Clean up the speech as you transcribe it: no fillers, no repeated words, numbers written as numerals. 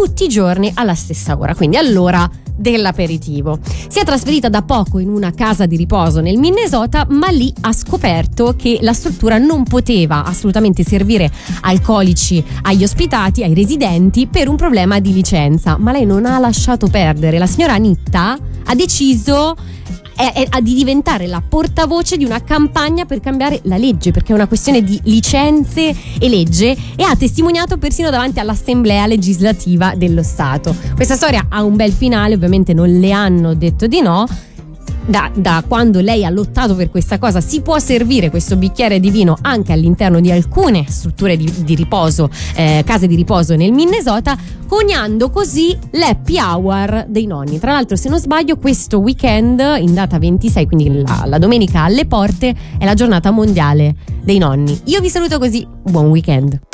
tutti i giorni alla stessa ora, quindi all'ora dell'aperitivo. Si è trasferita da poco in una casa di riposo nel Minnesota, ma lì ha scoperto che la struttura non poteva assolutamente servire alcolici agli ospitati, ai residenti, per un problema di licenza. Ma lei non ha lasciato perdere. La signora Anitta ha deciso di diventare la portavoce di una campagna per cambiare la legge, perché è una questione di licenze e legge, e ha testimoniato persino davanti all'Assemblea legislativa dello Stato. Questa storia ha un bel finale, ovviamente non le hanno detto di no. Da quando lei ha lottato per questa cosa, si può servire questo bicchiere di vino anche all'interno di alcune strutture di riposo, case di riposo nel Minnesota, coniando così l'happy hour dei nonni. Tra l'altro, se non sbaglio, questo weekend, in data 26, quindi la domenica alle porte, è la giornata mondiale dei nonni. Io vi saluto così, buon weekend.